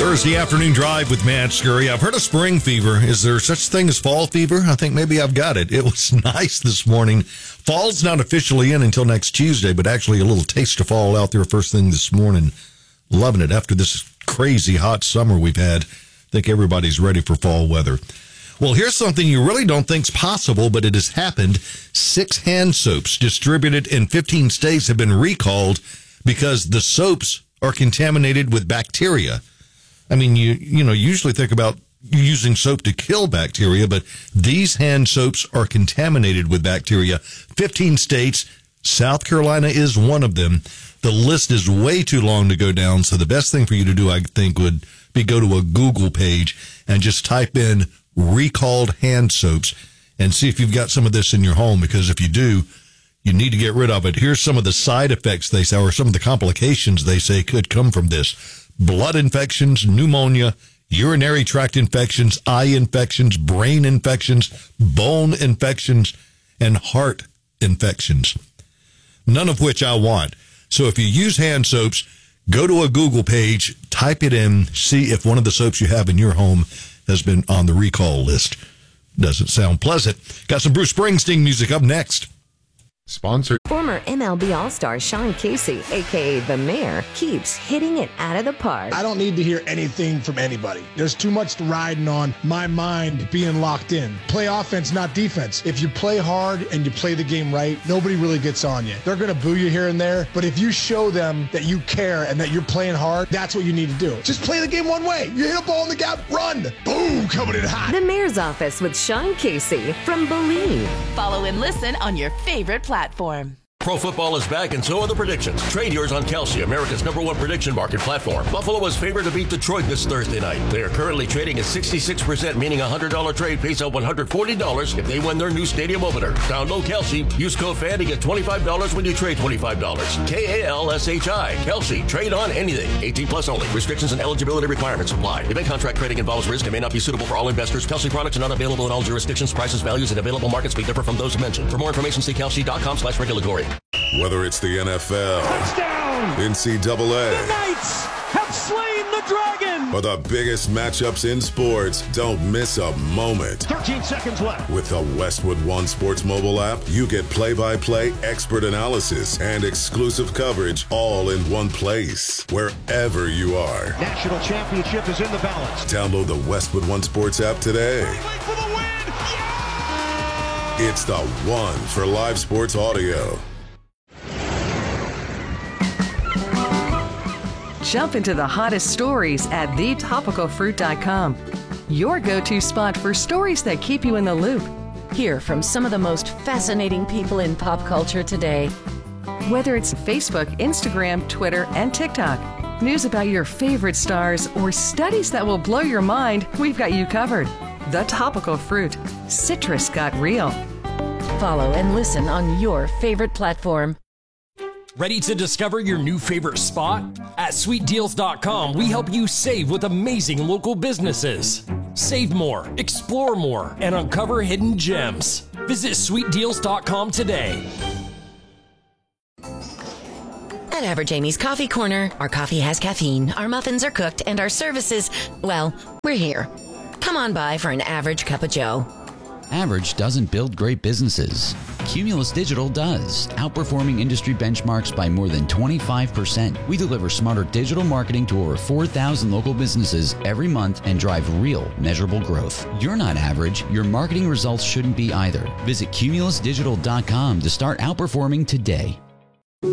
Thursday afternoon drive with Matt Scurry. I've heard of spring fever. Is there such thing as fall fever? I think maybe I've got it. It was nice this morning. Fall's not officially in until next Tuesday, but actually a little taste of fall out there first thing this morning. Loving it. After this crazy hot summer we've had, I think everybody's ready for fall weather. Well, here's something you really don't think's possible, but it has happened. 6 hand soaps distributed in 15 states have been recalled because the soaps are contaminated with bacteria. I mean, you usually think about using soap to kill bacteria, but these hand soaps are contaminated with bacteria. 15 states, South Carolina is one of them. The list is way too long to go down, so the best thing for you to do, I think, would be go to a Google page and just type in recalled hand soaps and see if you've got some of this in your home, because if you do, you need to get rid of it. Here's some of the side effects they say, or some of the complications they say could come from this. Blood infections, pneumonia, urinary tract infections, eye infections, brain infections, bone infections, and heart infections. None of which I want. So if you use hand soaps, go to a Google page, type it in, see if one of the soaps you have in your home has been on the recall list. Doesn't sound pleasant. Got some Bruce Springsteen music up next. Sponsored. Former MLB All-Star Sean Casey, a.k.a. The Mayor, keeps hitting it out of the park. I don't need to hear anything from anybody. There's too much riding on my mind being locked in. Play offense, not defense. If you play hard and you play the game right, nobody really gets on you. They're going to boo you here and there, but if you show them that you care and that you're playing hard, that's what you need to do. Just play the game one way. You hit a ball in the gap, run. Boom, coming in hot. The Mayor's Office with Sean Casey from Believe. Follow and listen on your favorite platform. Pro football is back, and so are the predictions. Trade yours on Kalshi, America's #1 prediction market platform. Buffalo is favored to beat Detroit this Thursday night. They are currently trading at 66%, meaning a $100 trade pays out $140 if they win their new stadium opener. Download Kalshi. Use code FAN to get $25 when you trade $25. KALSHI. Kalshi. Trade on anything. 18 plus only. Restrictions and eligibility requirements apply. Event contract trading involves risk and may not be suitable for all investors. Kalshi products are not available in all jurisdictions. Prices, values, and available markets may differ from those mentioned. For more information, see kalshi.com/regulatory. Whether it's the NFL, touchdown, NCAA, the Knights have slain the dragon, or the biggest matchups in sports, don't miss a moment. 13 seconds left. With the Westwood One Sports mobile app, you get play-by-play expert analysis and exclusive coverage all in one place, wherever you are. National championship is in the balance. Download the Westwood One Sports app today. For the win. Yeah! It's the one for live sports audio. Jump into the hottest stories at thetopicalfruit.com. Your go-to spot for stories that keep you in the loop. Hear from some of the most fascinating people in pop culture today. Whether it's Facebook, Instagram, Twitter, and TikTok, news about your favorite stars, or studies that will blow your mind, we've got you covered. The Topical Fruit. Citrus got real. Follow and listen on your favorite platform. Ready to discover your new favorite spot? At SweetDeals.com, we help you save with amazing local businesses. Save more, explore more, and uncover hidden gems. Visit SweetDeals.com today. At Average Amy's Coffee Corner, our coffee has caffeine, our muffins are cooked, and our services, well, we're here. Come on by for an average cup of joe. Average doesn't build great businesses. Cumulus Digital does, outperforming industry benchmarks by more than 25%. We deliver smarter digital marketing to over 4,000 local businesses every month and drive real, measurable growth. You're not average. Your marketing results shouldn't be either. Visit cumulusdigital.com to start outperforming today.